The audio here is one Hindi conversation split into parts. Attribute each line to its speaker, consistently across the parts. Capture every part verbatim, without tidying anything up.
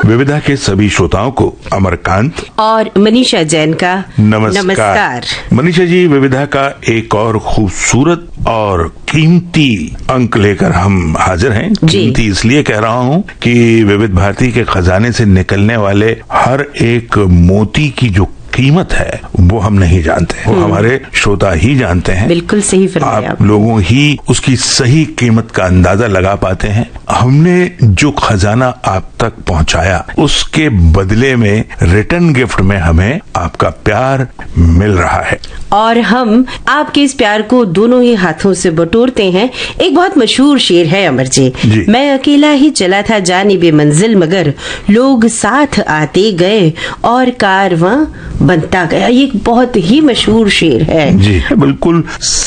Speaker 1: विविधा के सभी श्रोताओं को अमरकांत
Speaker 2: और मनीषा जैन का
Speaker 1: नमस्कार।
Speaker 2: नमस्कार।
Speaker 1: मनीषा जी, विविधा का एक और खूबसूरत और कीमती अंक लेकर हम हाजिर हैं। कीमती इसलिए कह रहा हूँ कि विविध भारती के खजाने से निकलने वाले हर एक मोती की जो कीमत है वो हम नहीं जानते, वो हमारे श्रोता ही जानते हैं।
Speaker 2: बिल्कुल सही फरमाया
Speaker 1: आप लोगों ही उसकी सही कीमत का अंदाजा लगा पाते हैं। हमने जो खजाना आप तक पहुंचाया उसके बदले में रिटर्न गिफ्ट में हमें आपका प्यार मिल रहा है
Speaker 2: और हम आपके इस प्यार को दोनों ही हाथों से बटोरते हैं। एक बहुत मशहूर शेर है अमर जी,
Speaker 1: जी।
Speaker 2: मैं अकेला ही चला था जानिबे मंजिल, मगर लोग साथ आते गए और कारवां बनता गया। ये एक बहुत ही मशहूर शेर है।
Speaker 1: जी, बिल्कुल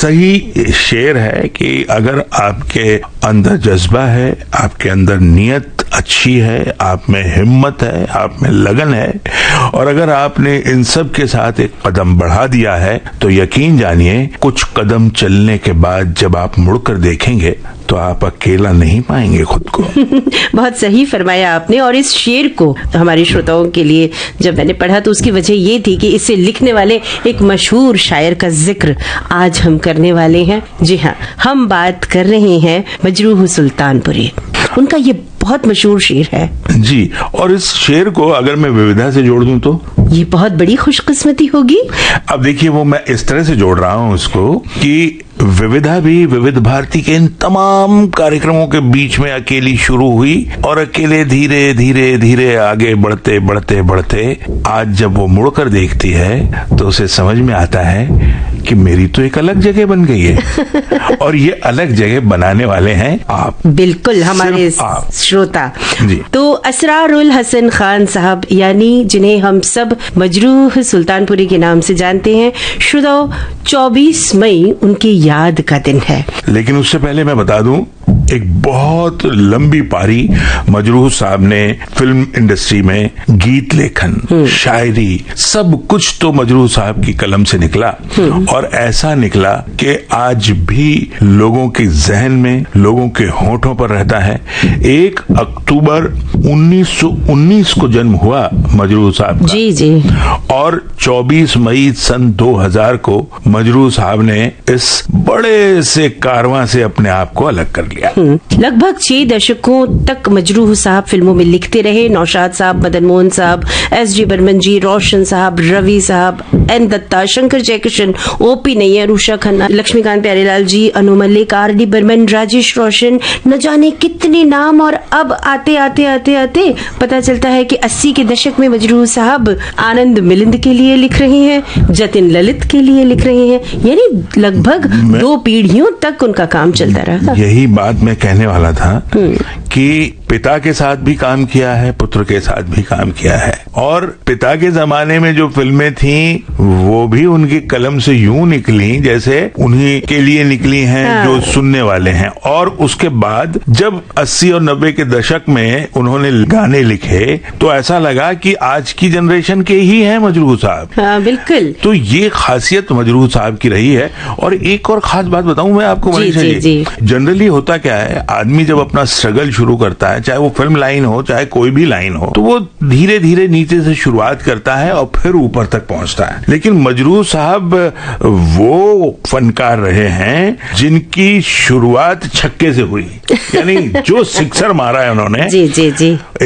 Speaker 1: सही शेर है कि अगर आपके अंदर जज्बा है, आपके अंदर नियत अच्छी है, आप में हिम्मत है, आप में लगन है और अगर आपने इन सब के साथ एक कदम बढ़ा दिया है तो यकीन जानिए कुछ कदम चलने के बाद जब आप मुड़कर देखेंगे तो आप अकेला नहीं पाएंगे खुद को।
Speaker 2: बहुत सही फरमाया आपने। और इस शेर को हमारे श्रोताओं के लिए जब मैंने पढ़ा तो उसकी वजह ये थी कि इसे लिखने वाले एक मशहूर शायर का जिक्र आज हम करने वाले हैं। जी हाँ, हम बात कर रहे हैं मजरूह सुल्तानपुरी। उनका ये बहुत मशहूर शेर है
Speaker 1: जी। और इस शेर को अगर मैं विविधा से जोड़ दूं तो
Speaker 2: ये बहुत बड़ी खुशकिस्मती होगी।
Speaker 1: अब देखिए, वो मैं इस तरह से जोड़ रहा हूं उसको कि विविधा भी विविध भारती के इन तमाम कार्यक्रमों के बीच में अकेली शुरू हुई और अकेले धीरे धीरे धीरे आगे बढ़ते बढ़ते बढ़ते आज जब वो मुड़कर देखती है तो उसे समझ में आता है कि मेरी तो एक अलग जगह बन गई है और ये अलग जगह बनाने वाले हैं आप।
Speaker 2: बिल्कुल, हमारे श्रोता
Speaker 1: जी।
Speaker 2: तो असरारुल हसन खान साहब, यानी जिन्हें हम सब मजरूह सुल्तानपुरी के नाम से जानते हैं। श्रोताओ, चौबीस मई उनकी याद का दिन है।
Speaker 1: लेकिन उससे पहले मैं बता दूं, एक बहुत लंबी पारी मजरूह साहब ने फिल्म इंडस्ट्री में गीत लेखन, शायरी, सब कुछ तो मजरूह साहब की कलम से निकला और ऐसा निकला कि आज भी लोगों के जहन में, लोगों के होठों पर रहता है। एक अक्टूबर उन्नीस सौ उन्नीस को जन्म हुआ मजरूह साहब का।
Speaker 2: जी जी।
Speaker 1: और चौबीस मई सन दो हज़ार को मजरूह साहब ने इस बड़े से कारवां से अपने आप को अलग कर लिया।
Speaker 2: लगभग छह दशकों तक मजरूह साहब फिल्मों में लिखते रहे। नौशाद साहब, मदन मोहन साहब, एस जी बर्मन जी, रोशन साहब, रवि साहब, एन दत्ता, शंकर जयकिशन, ओपी नैयर, उषा खन्ना, लक्ष्मीकांत प्यारेलाल जी, अनु मल्लिक, आर डी बर्मन, राजेश रोशन, न जाने कितने नाम। और अब आते आते आते आते पता चलता है कि अस्सी के दशक में मजरूह साहब आनंद मिलिंद के लिए लिख रहे हैं, जतिन ललित के लिए लिख रहे हैं, यानी लगभग दो पीढ़ियों तक उनका काम चलता रहा।
Speaker 1: यही बात मैं कहने वाला था कि पिता के साथ भी काम किया है, पुत्र के साथ भी काम किया है और पिता के जमाने में जो फिल्में थी वो भी उनकी कलम से यूं निकली जैसे उन्हीं के लिए निकली हैं। हाँ। जो सुनने वाले हैं। और उसके बाद जब अस्सी और नब्बे के दशक में उन्होंने गाने लिखे तो ऐसा लगा कि आज की जनरेशन के ही हैं मजरूह साहब।
Speaker 2: हाँ, बिल्कुल।
Speaker 1: तो ये खासियत मजरूह साहब की रही है। और एक और खास बात बताऊं मैं आपको मनीषा जी, जनरली होता क्या है, आदमी जब अपना स्ट्रगल शुरू करता है, चाहे वो फिल्म लाइन हो चाहे कोई भी लाइन हो, तो वो धीरे धीरे नीचे से शुरुआत करता है और फिर ऊपर तक पहुंचता है। लेकिन मजरूह साहब वो फनकार रहे हैं जिनकी शुरुआत छक्के से हुई, यानी जो सिक्सर मारा है उन्होंने।
Speaker 2: जी जी जी।